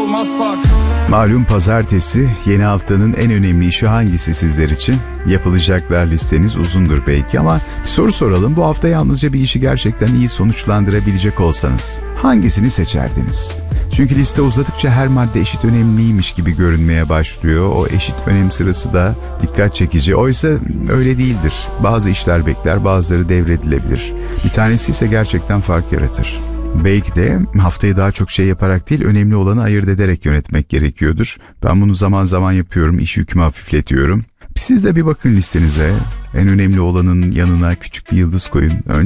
olmazsak. Malum pazartesi, yeni haftanın en önemli işi hangisi sizler için? Yapılacaklar listeniz uzundur belki ama bir soru soralım. Bu hafta yalnızca bir işi gerçekten iyi sonuçlandırabilecek olsanız hangisini seçerdiniz? Çünkü liste uzadıkça her madde eşit önemliymiş gibi görünmeye başlıyor. O eşit önem sırası da dikkat çekici. Oysa öyle değildir. Bazı işler bekler, bazıları devredilebilir. Bir tanesi ise gerçekten fark yaratır. Belki de haftayı daha çok şey yaparak değil, önemli olanı ayırt ederek yönetmek gerekiyordur. Ben bunu zaman zaman yapıyorum, iş yükümü hafifletiyorum. Siz de bir bakın listenize. En önemli olanın yanına küçük bir yıldız koyun.